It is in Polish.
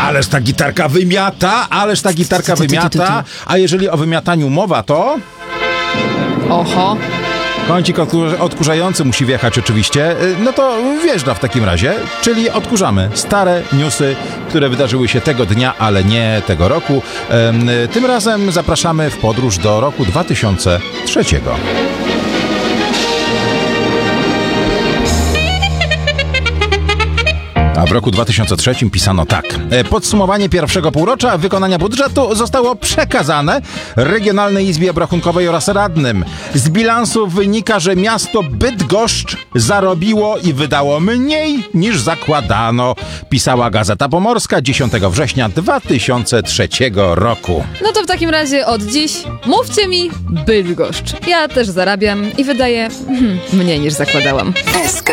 Ależ ta gitarka wymiata, a jeżeli o wymiataniu mowa, to... Oho. Kącik odkurzający musi wjechać oczywiście, no to wjeżdża w takim razie, czyli odkurzamy stare newsy, które wydarzyły się tego dnia, ale nie tego roku. Tym razem zapraszamy w podróż do roku 2003. A w roku 2003 pisano tak. Podsumowanie pierwszego półrocza wykonania budżetu zostało przekazane Regionalnej Izbie Obrachunkowej oraz radnym. Z bilansu wynika, że miasto Bydgoszcz zarobiło i wydało mniej niż zakładano, pisała Gazeta Pomorska 10 września 2003 roku. No to w takim razie od dziś mówcie mi Bydgoszcz. Ja też zarabiam i wydaję mniej niż zakładałam. SK